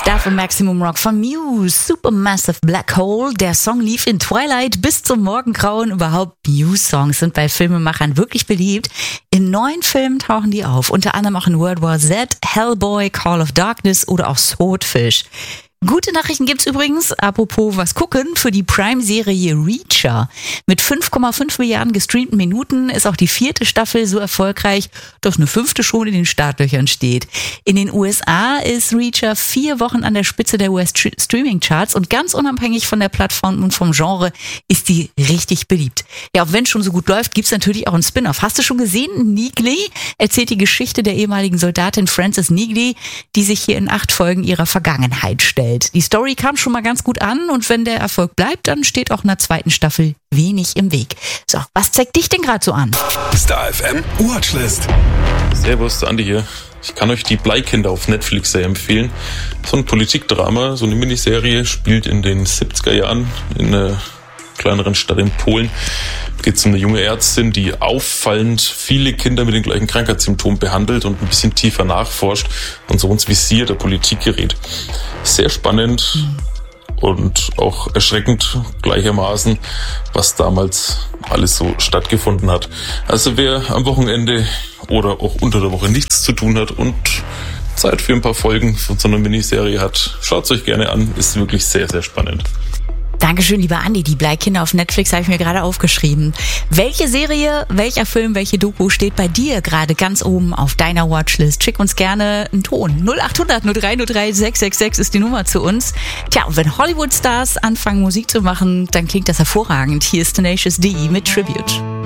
Dafür Maximum Rock von Muse, Supermassive Black Hole. Der Song lief in Twilight bis zum Morgengrauen. Überhaupt Muse-Songs sind bei Filmemachern wirklich beliebt. In 9 Filmen tauchen die auf, unter anderem auch in World War Z, Hellboy, Call of Darkness oder auch Swordfish. Gute Nachrichten gibt's übrigens, apropos was gucken, für die Prime-Serie Reacher. Mit 5,5 Milliarden gestreamten Minuten ist auch die 4. Staffel so erfolgreich, dass eine 5. schon in den Startlöchern steht. In den USA ist Reacher 4 Wochen an der Spitze der US-Streaming-Charts und ganz unabhängig von der Plattform und vom Genre ist die richtig beliebt. Ja, auch wenn es schon so gut läuft, gibt's natürlich auch einen Spin-off. Hast du schon gesehen? Neagley erzählt die Geschichte der ehemaligen Soldatin Frances Neagley, die sich hier in 8 Folgen ihrer Vergangenheit stellt. Die Story kam schon mal ganz gut an und wenn der Erfolg bleibt, dann steht auch in der 2. Staffel wenig im Weg. So, was zeigt dich denn gerade so an? Star FM Watchlist. Servus, Andi hier. Ich kann euch die Bleikinder auf Netflix sehr empfehlen. So ein Politikdrama, so eine Miniserie, spielt in den 70er Jahren in einer kleineren Stadt in Polen. Geht es um eine junge Ärztin, die auffallend viele Kinder mit den gleichen Krankheitssymptomen behandelt und ein bisschen tiefer nachforscht und so ins Visier der Politik gerät. Sehr spannend und auch erschreckend gleichermaßen, was damals alles so stattgefunden hat. Also wer am Wochenende oder auch unter der Woche nichts zu tun hat und Zeit für ein paar Folgen von so einer Miniserie hat, schaut es euch gerne an, ist wirklich sehr, sehr spannend. Dankeschön, lieber Andi. Die Bleikinder auf Netflix habe ich mir gerade aufgeschrieben. Welche Serie, welcher Film, welche Doku steht bei dir gerade ganz oben auf deiner Watchlist? Schick uns gerne einen Ton. 0800 0303 666 ist die Nummer zu uns. Tja, und wenn Hollywood-Stars anfangen Musik zu machen, dann klingt das hervorragend. Hier ist Tenacious D mit Tribute.